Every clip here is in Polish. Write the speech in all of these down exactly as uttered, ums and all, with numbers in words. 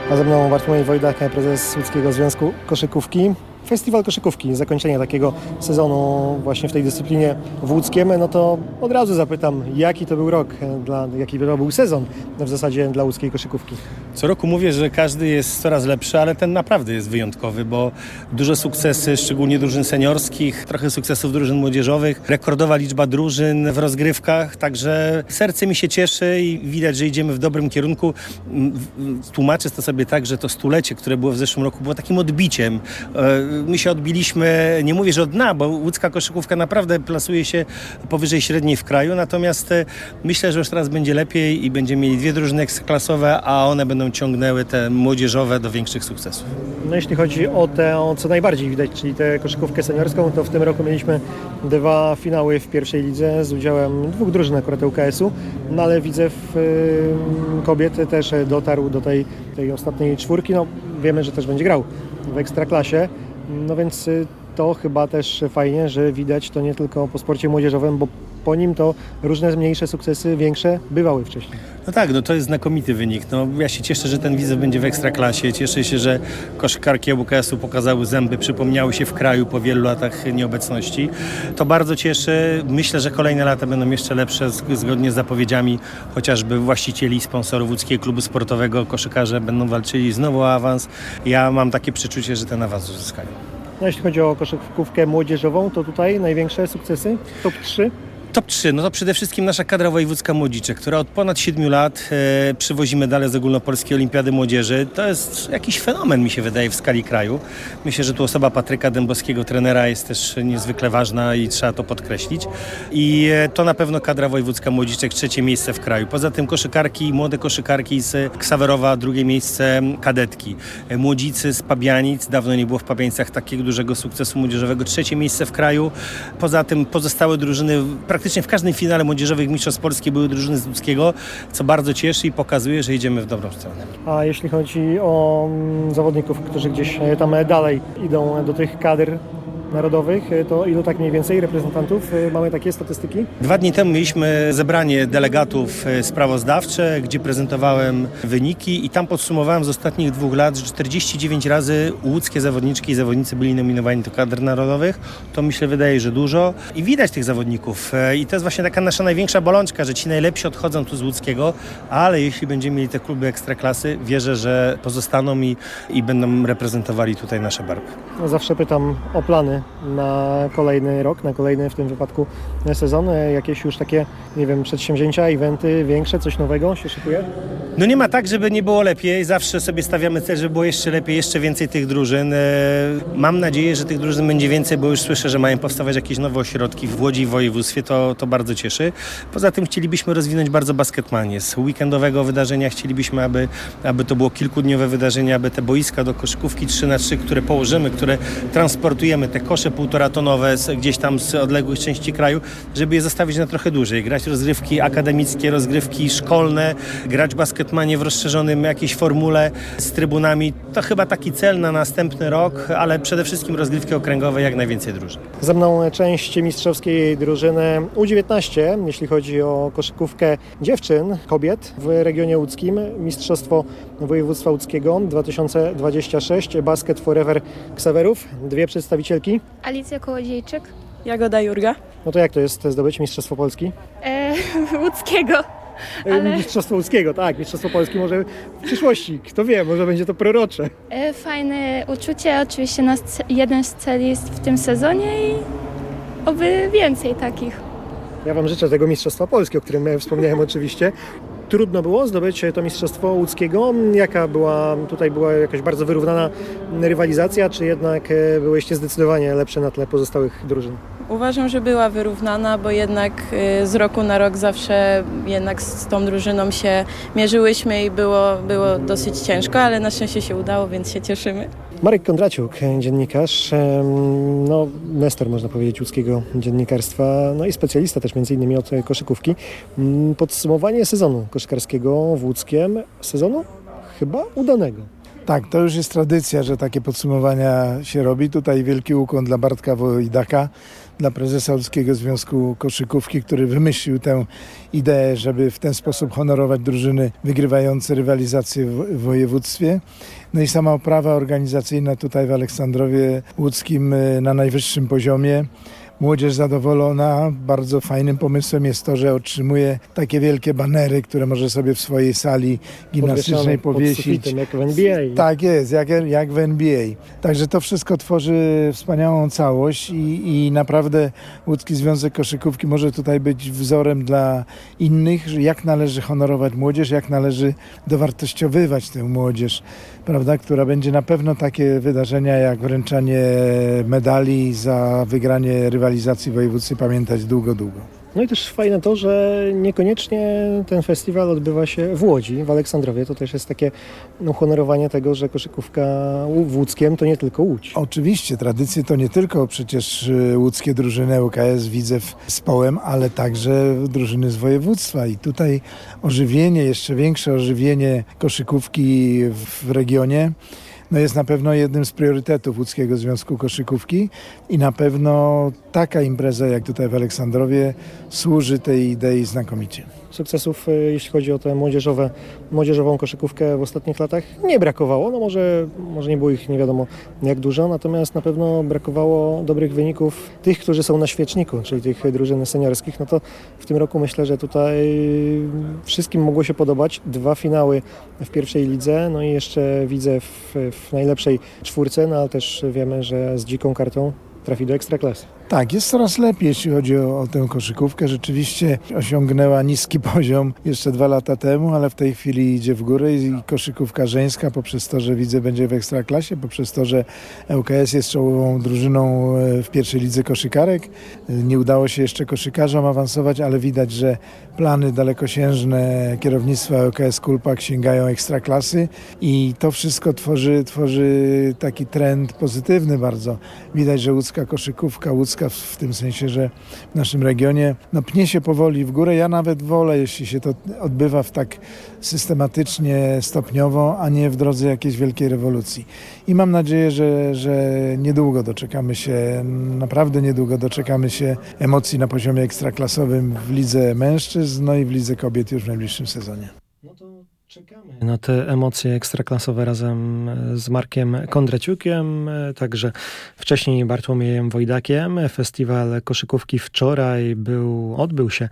A ze mną Bartłomiej Wojdach, prezes Łódzkiego Związku Koszykówki. Festiwal koszykówki, zakończenie takiego sezonu właśnie w tej dyscyplinie w Łódzkiem, no to od razu zapytam, jaki to był rok, dla, jaki to był sezon w zasadzie dla łódzkiej koszykówki? Co roku mówię, że każdy jest coraz lepszy, ale ten naprawdę jest wyjątkowy, bo duże sukcesy, szczególnie drużyn seniorskich, trochę sukcesów drużyn młodzieżowych, rekordowa liczba drużyn w rozgrywkach, także serce mi się cieszy i widać, że idziemy w dobrym kierunku. Tłumaczę to sobie tak, że to stulecie, które było w zeszłym roku, było takim odbiciem. My się odbiliśmy, nie mówię, że od dna, bo łódzka koszykówka naprawdę plasuje się powyżej średniej w kraju, natomiast myślę, że już teraz będzie lepiej i będziemy mieli dwie drużyny ekstraklasowe, a one będą ciągnęły te młodzieżowe do większych sukcesów. No jeśli chodzi o tę, co najbardziej widać, czyli tę koszykówkę seniorską, to w tym roku mieliśmy dwa finały w pierwszej lidze z udziałem dwóch drużyn akurat U K S-u, no ale widzę w y, kobiety też dotarł do tej, tej ostatniej czwórki, no wiemy, że też będzie grał w ekstraklasie. No więc to chyba też fajnie, że widać to nie tylko po sporcie młodzieżowym, bo po nim to różne mniejsze sukcesy, większe bywały wcześniej. No tak, no to jest znakomity wynik. No, ja się cieszę, że ten Widzew będzie w Ekstraklasie. Cieszę się, że koszykarki U K S-u pokazały zęby, przypomniały się w kraju po wielu latach nieobecności. To bardzo cieszy. Myślę, że kolejne lata będą jeszcze lepsze, zgodnie z zapowiedziami chociażby właścicieli i sponsorów Łódzkiego Klubu Sportowego. Koszykarze będą walczyli znowu o awans. Ja mam takie przeczucie, że ten awans uzyskają. No, jeśli chodzi o koszykówkę młodzieżową, to tutaj największe sukcesy, top trzy. Top trzy, no to przede wszystkim nasza kadra wojewódzka Młodziczek, która od ponad siedmiu lat e, przywozi medale z ogólnopolskiej olimpiady młodzieży. To jest jakiś fenomen, mi się wydaje, w skali kraju. Myślę, że tu osoba Patryka Dębowskiego, trenera, jest też niezwykle ważna i trzeba to podkreślić. I e, to na pewno kadra wojewódzka Młodziczek, trzecie miejsce w kraju. Poza tym koszykarki, młode koszykarki z Ksawerowa, drugie miejsce kadetki. E, młodzicy z Pabianic, dawno nie było w Pabianicach takiego dużego sukcesu młodzieżowego, trzecie miejsce w kraju. Poza tym pozostałe drużyny, praktycznie w każdym finale młodzieżowych mistrzostw Polski były drużyny z Łódzkiego, co bardzo cieszy i pokazuje, że idziemy w dobrą stronę. A jeśli chodzi o zawodników, którzy gdzieś tam dalej idą do tych kadr narodowych, to ilu tak mniej więcej reprezentantów? Mamy takie statystyki? Dwa dni temu mieliśmy zebranie delegatów sprawozdawcze, gdzie prezentowałem wyniki i tam podsumowałem z ostatnich dwóch lat, że czterdzieści dziewięć razy łódzkie zawodniczki i zawodnicy byli nominowani do kadr narodowych. To mi się wydaje, że dużo. I widać tych zawodników. I to jest właśnie taka nasza największa bolączka, że ci najlepsi odchodzą tu z Łódzkiego, ale jeśli będziemy mieli te kluby ekstraklasy, wierzę, że pozostaną i, i będą reprezentowali tutaj nasze barwy. Zawsze pytam o plany na kolejny rok, na kolejny w tym wypadku sezon. Jakieś już takie, nie wiem, przedsięwzięcia, eventy większe, coś nowego się szykuje? No nie ma tak, żeby nie było lepiej. Zawsze sobie stawiamy cel, żeby było jeszcze lepiej, jeszcze więcej tych drużyn. Mam nadzieję, że tych drużyn będzie więcej, bo już słyszę, że mają powstawać jakieś nowe ośrodki w Łodzi i w województwie. To, to bardzo cieszy. Poza tym chcielibyśmy rozwinąć bardzo basketmanię. Z weekendowego wydarzenia chcielibyśmy, aby, aby to było kilkudniowe wydarzenie, aby te boiska do koszykówki trzy na trzy, które położymy, które transportujemy, te kosze półtora tonowe z, gdzieś tam z odległych części kraju, żeby je zostawić na trochę dłużej. Grać rozgrywki akademickie, rozgrywki szkolne, grać basketmanie w rozszerzonym jakiejś formule z trybunami. To chyba taki cel na następny rok, ale przede wszystkim rozgrywki okręgowe, jak najwięcej drużyn. Ze mną część mistrzowskiej drużyny U dziewiętnaście, jeśli chodzi o koszykówkę dziewczyn, kobiet w regionie łódzkim. Mistrzostwo województwa łódzkiego dwa tysiące dwudziesty szósty, Basket Forever Ksawerów. Dwie przedstawicielki. Alicja Kołodziejczyk. Jagoda Jurga. No to jak to jest zdobyć Mistrzostwo Polski? E, łódzkiego. Ale... Mistrzostwo Łódzkiego, tak. Mistrzostwo Polski może w przyszłości. Kto wie, może będzie to prorocze. E, fajne uczucie. Oczywiście nasz jeden z celi jest w tym sezonie i oby więcej takich. Ja Wam życzę tego Mistrzostwa Polski, o którym wspomniałem oczywiście. Trudno było zdobyć to Mistrzostwo Łódzkiego. Jaka była, tutaj była jakaś bardzo wyrównana rywalizacja, czy jednak byłyście zdecydowanie lepsze na tle pozostałych drużyn? Uważam, że była wyrównana, bo jednak z roku na rok zawsze jednak z tą drużyną się mierzyłyśmy i było, było dosyć ciężko, ale na szczęście się udało, więc się cieszymy. Marek Kondraciuk, dziennikarz, no nestor można powiedzieć łódzkiego dziennikarstwa, no i specjalista też między innymi od koszykówki. Podsumowanie sezonu koszykarskiego w Łódzkiem, sezonu chyba udanego. Tak, to już jest tradycja, że takie podsumowania się robi. Tutaj wielki ukłon dla Bartka Wojdaka. dla prezesa Łódzkiego Związku Koszykówki, który wymyślił tę ideę, żeby w ten sposób honorować drużyny wygrywające rywalizację w województwie. No i sama oprawa organizacyjna tutaj w Aleksandrowie Łódzkim na najwyższym poziomie. Młodzież zadowolona. Bardzo fajnym pomysłem jest to, że otrzymuje takie wielkie banery, które może sobie w swojej sali gimnastycznej powiesić. Pod jak w N B A. Tak jest, jak, jak w N B A. Także to wszystko tworzy wspaniałą całość i, i naprawdę Łódzki Związek Koszykówki może tutaj być wzorem dla innych, że jak należy honorować młodzież, jak należy dowartościowywać tę młodzież, prawda, która będzie na pewno takie wydarzenia jak wręczanie medali za wygranie rywalizacji realizacji województwie pamiętać długo, długo. No i też fajne to, że niekoniecznie ten festiwal odbywa się w Łodzi, w Aleksandrowie. To też jest takie uhonorowanie tego, że koszykówka w Łódzkiem to nie tylko Łódź. Oczywiście, tradycje to nie tylko przecież łódzkie drużyny U K S, Widzew z Połem, ale także drużyny z województwa. I tutaj ożywienie, jeszcze większe ożywienie koszykówki w regionie no jest na pewno jednym z priorytetów Łódzkiego Związku Koszykówki i na pewno taka impreza jak tutaj w Aleksandrowie służy tej idei znakomicie. Sukcesów, jeśli chodzi o tę młodzieżowe, młodzieżową koszykówkę w ostatnich latach nie brakowało. No może, może nie było ich nie wiadomo jak dużo, natomiast na pewno brakowało dobrych wyników tych, którzy są na świeczniku, czyli tych drużyn seniorskich. No to w tym roku myślę, że tutaj wszystkim mogło się podobać. Dwa finały w pierwszej lidze, no i jeszcze widzę w, w najlepszej czwórce, no ale też wiemy, że z dziką kartą trafi do Ekstraklasy. Tak, jest coraz lepiej, jeśli chodzi o, o tę koszykówkę. Rzeczywiście osiągnęła niski poziom jeszcze dwa lata temu, ale w tej chwili idzie w górę i koszykówka żeńska poprzez to, że widzę będzie w Ekstraklasie, poprzez to, że L K S jest czołową drużyną w pierwszej lidze koszykarek. Nie udało się jeszcze koszykarzom awansować, ale widać, że plany dalekosiężne kierownictwa L K S Kulpak sięgają Ekstraklasy i to wszystko tworzy, tworzy taki trend pozytywny bardzo. Widać, że łódzka koszykówka, łódzka w tym sensie, że w naszym regionie no, pnie się powoli w górę. Ja nawet wolę, jeśli się to odbywa w tak systematycznie, stopniowo, a nie w drodze jakiejś wielkiej rewolucji. I mam nadzieję, że, że niedługo doczekamy się, naprawdę niedługo doczekamy się emocji na poziomie ekstraklasowym w lidze mężczyzn, no i w lidze kobiet już w najbliższym sezonie. No to czekamy na te emocje ekstraklasowe razem z Markiem Kondraciukiem, także wcześniej Bartłomiejem Wojdakiem. Festiwal koszykówki wczoraj był, odbył się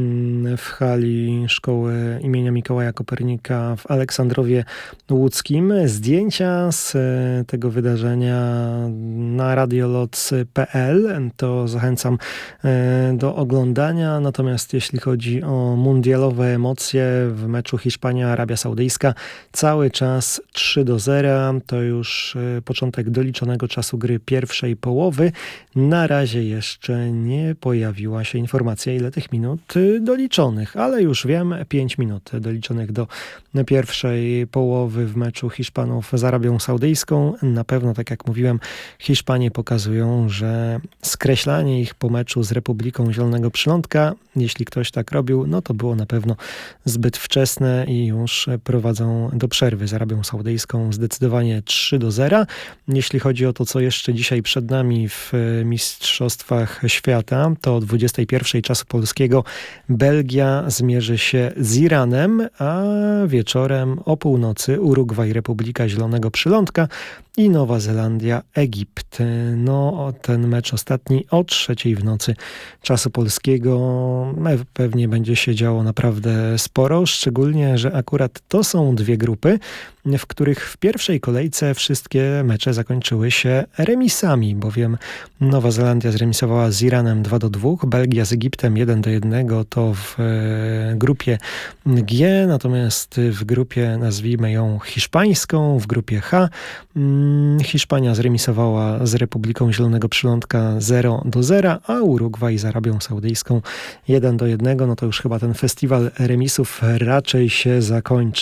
w hali szkoły imienia Mikołaja Kopernika w Aleksandrowie Łódzkim. Zdjęcia z tego wydarzenia na radioloc kropka p l, to zachęcam do oglądania. Natomiast jeśli chodzi o mundialowe emocje w meczu Hiszpania-Arabia Saudyjska, cały czas trzy do zera. To już początek doliczonego czasu gry pierwszej połowy. Na razie jeszcze nie pojawiła się informacja, ile tych minut doliczonych, ale już wiem, pięć minut doliczonych do pierwszej połowy w meczu Hiszpanów z Arabią Saudyjską. Na pewno, tak jak mówiłem, Hiszpanie pokazują, że skreślanie ich po meczu z Republiką Zielonego Przylądka, jeśli ktoś tak robił, no to było na pewno zbyt wczesne i już prowadzą do przerwy z Arabią Saudyjską zdecydowanie trzy do zera. Jeśli chodzi o to, co jeszcze dzisiaj przed nami w Mistrzostwach Świata, to o dwudziestej pierwszej czasu polskiego Belgia zmierzy się z Iranem, a wieczorem o północy Urugwaj, Republika Zielonego Przylądka i Nowa Zelandia, Egipt. No, ten mecz ostatni o trzeciej w nocy czasu polskiego. Pewnie będzie się działo naprawdę sporo, szczególnie, że akurat to są dwie grupy, w których w pierwszej kolejce wszystkie mecze zakończyły się remisami, bowiem Nowa Zelandia zremisowała z Iranem dwa do dwóch, Belgia z Egiptem jeden do jednego, to w grupie G, natomiast w grupie, nazwijmy ją hiszpańską, w grupie H, Hiszpania zremisowała z Republiką Zielonego Przylądka zero do zera, a Urugwaj z Arabią Saudyjską jeden do jednego. No to już chyba ten festiwal remisów raczej się zakończy.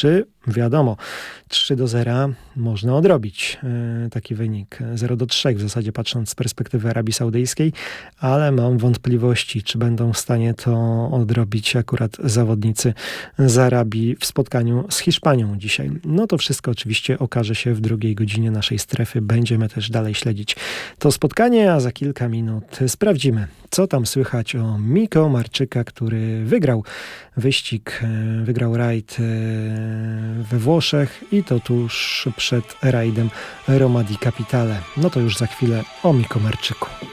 wiadomo, trzy do zera można odrobić e, taki wynik. zero do trzech w zasadzie patrząc z perspektywy Arabii Saudyjskiej, ale mam wątpliwości, czy będą w stanie to odrobić akurat zawodnicy z Arabii w spotkaniu z Hiszpanią dzisiaj. No to wszystko oczywiście okaże się w drugiej godzinie naszej strefy. Będziemy też dalej śledzić to spotkanie, a za kilka minut sprawdzimy, co tam słychać o Miko Marczyka, który wygrał wyścig, wygrał rajd we Włoszech i to tuż przed rajdem Roma di Capitale. No to już za chwilę o Miko Marczyku.